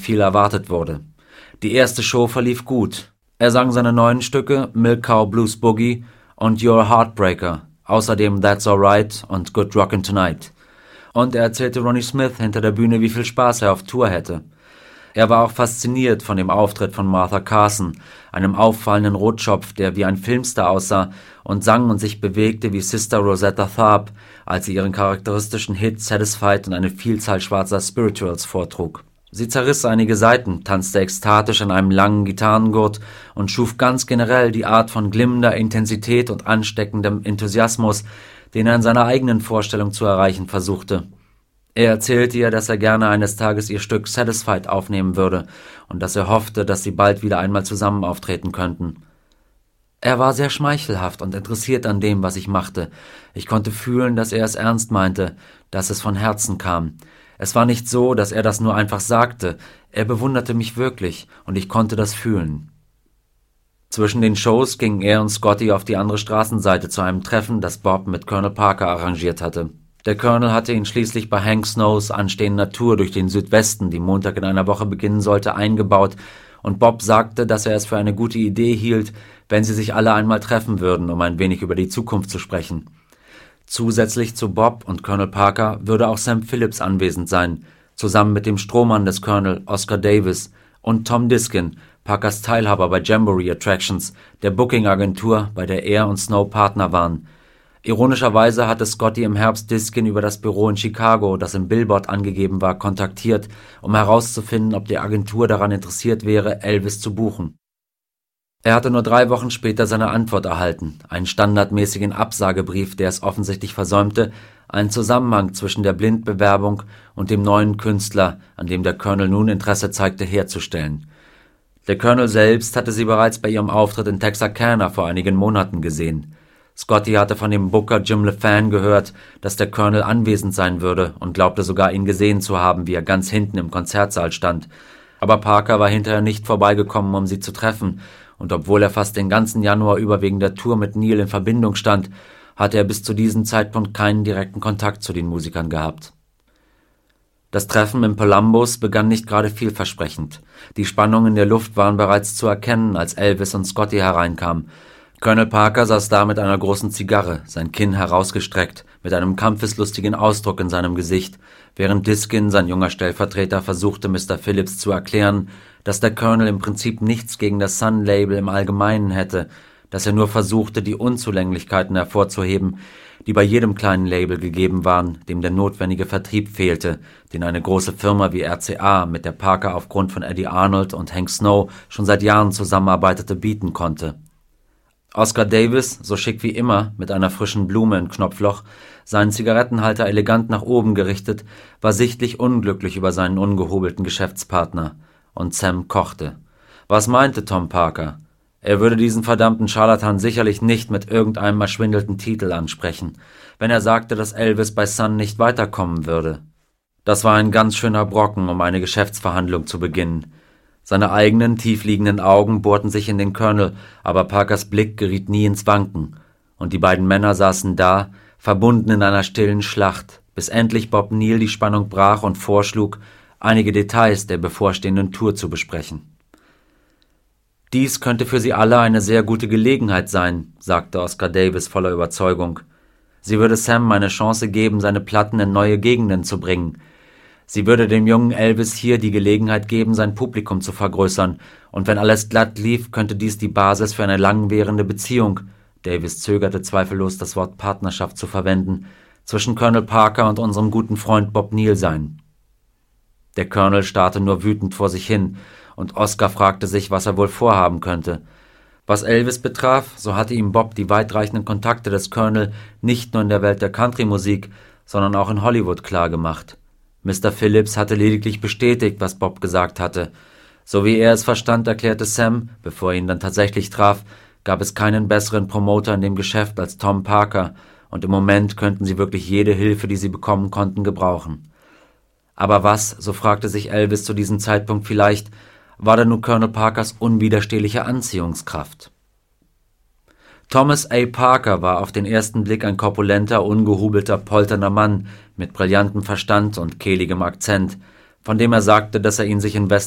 viel erwartet wurde. Die erste Show verlief gut. Er sang seine neuen Stücke Milk Cow Blues Boogie und You're a Heartbreaker, außerdem That's Alright und Good Rockin' Tonight. Und er erzählte Ronnie Smith hinter der Bühne, wie viel Spaß er auf Tour hätte. Er war auch fasziniert von dem Auftritt von Martha Carson, einem auffallenden Rotschopf, der wie ein Filmstar aussah und sang und sich bewegte wie Sister Rosetta Tharpe, als sie ihren charakteristischen Hit Satisfied und eine Vielzahl schwarzer Spirituals vortrug. Sie zerriss einige Seiten, tanzte ekstatisch an einem langen Gitarrengurt und schuf ganz generell die Art von glimmender Intensität und ansteckendem Enthusiasmus, den er in seiner eigenen Vorstellung zu erreichen versuchte. Er erzählte ihr, dass er gerne eines Tages ihr Stück Satisfied aufnehmen würde und dass er hoffte, dass sie bald wieder einmal zusammen auftreten könnten. Er war sehr schmeichelhaft und interessiert an dem, was ich machte. Ich konnte fühlen, dass er es ernst meinte, dass es von Herzen kam. Es war nicht so, dass er das nur einfach sagte. Er bewunderte mich wirklich und ich konnte das fühlen. Zwischen den Shows gingen er und Scotty auf die andere Straßenseite zu einem Treffen, das Bob mit Colonel Parker arrangiert hatte. Der Colonel hatte ihn schließlich bei Hank Snows anstehender Tour durch den Südwesten, die Montag in einer Woche beginnen sollte, eingebaut, und Bob sagte, dass er es für eine gute Idee hielt, wenn sie sich alle einmal treffen würden, um ein wenig über die Zukunft zu sprechen. Zusätzlich zu Bob und Colonel Parker würde auch Sam Phillips anwesend sein, zusammen mit dem Strohmann des Colonel, Oscar Davis, und Tom Diskin, Parkers Teilhaber bei Jamboree Attractions, der Booking-Agentur, bei der er und Snow Partner waren. Ironischerweise hatte Scotty im Herbst Diskin über das Büro in Chicago, das im Billboard angegeben war, kontaktiert, um herauszufinden, ob die Agentur daran interessiert wäre, Elvis zu buchen. Er hatte nur 3 Wochen später seine Antwort erhalten, einen standardmäßigen Absagebrief, der es offensichtlich versäumte, einen Zusammenhang zwischen der Blindbewerbung und dem neuen Künstler, an dem der Colonel nun Interesse zeigte, herzustellen. Der Colonel selbst hatte sie bereits bei ihrem Auftritt in Texarkana vor einigen Monaten gesehen. Scotty hatte von dem Booker Jim LeFan gehört, dass der Colonel anwesend sein würde und glaubte sogar, ihn gesehen zu haben, wie er ganz hinten im Konzertsaal stand. Aber Parker war hinterher nicht vorbeigekommen, um sie zu treffen, und obwohl er fast den ganzen Januar über wegen der Tour mit Neil in Verbindung stand, hatte er bis zu diesem Zeitpunkt keinen direkten Kontakt zu den Musikern gehabt. Das Treffen im Columbus begann nicht gerade vielversprechend. Die Spannungen in der Luft waren bereits zu erkennen, als Elvis und Scotty hereinkamen. Colonel Parker saß da mit einer großen Zigarre, sein Kinn herausgestreckt, mit einem kampfeslustigen Ausdruck in seinem Gesicht, während Diskin, sein junger Stellvertreter, versuchte, Mr. Phillips zu erklären, dass der Colonel im Prinzip nichts gegen das Sun-Label im Allgemeinen hätte, dass er nur versuchte, die Unzulänglichkeiten hervorzuheben, die bei jedem kleinen Label gegeben waren, dem der notwendige Vertrieb fehlte, den eine große Firma wie RCA, mit der Parker aufgrund von Eddie Arnold und Hank Snow schon seit Jahren zusammenarbeitete, bieten konnte. Oscar Davis, so schick wie immer, mit einer frischen Blume im Knopfloch, seinen Zigarettenhalter elegant nach oben gerichtet, war sichtlich unglücklich über seinen ungehobelten Geschäftspartner. Und Sam kochte. Was meinte Tom Parker? Er würde diesen verdammten Scharlatan sicherlich nicht mit irgendeinem erschwindelten Titel ansprechen, wenn er sagte, dass Elvis bei Sun nicht weiterkommen würde. Das war ein ganz schöner Brocken, um eine Geschäftsverhandlung zu beginnen. Seine eigenen, tiefliegenden Augen bohrten sich in den Colonel, aber Parkers Blick geriet nie ins Wanken, und die beiden Männer saßen da, verbunden in einer stillen Schlacht, bis endlich Bob Neal die Spannung brach und vorschlug, einige Details der bevorstehenden Tour zu besprechen. »Dies könnte für Sie alle eine sehr gute Gelegenheit sein«, sagte Oscar Davis voller Überzeugung. »Sie würde Sam eine Chance geben, seine Platten in neue Gegenden zu bringen. Sie würde dem jungen Elvis hier die Gelegenheit geben, sein Publikum zu vergrößern, und wenn alles glatt lief, könnte dies die Basis für eine langwährende Beziehung«, Davis zögerte zweifellos, das Wort Partnerschaft zu verwenden, »zwischen Colonel Parker und unserem guten Freund Bob Neal sein.« Der Colonel starrte nur wütend vor sich hin, und Oscar fragte sich, was er wohl vorhaben könnte. Was Elvis betraf, so hatte ihm Bob die weitreichenden Kontakte des Colonel nicht nur in der Welt der Country-Musik, sondern auch in Hollywood klargemacht. Mr. Phillips hatte lediglich bestätigt, was Bob gesagt hatte. So wie er es verstand, erklärte Sam, bevor er ihn dann tatsächlich traf, gab es keinen besseren Promoter in dem Geschäft als Tom Parker, und im Moment könnten sie wirklich jede Hilfe, die sie bekommen konnten, gebrauchen. Aber was, so fragte sich Elvis zu diesem Zeitpunkt vielleicht, war denn nun Colonel Parkers unwiderstehliche Anziehungskraft? Thomas A. Parker war auf den ersten Blick ein korpulenter, ungehobelter, polternder Mann mit brillantem Verstand und kehligem Akzent, von dem er sagte, dass er ihn sich in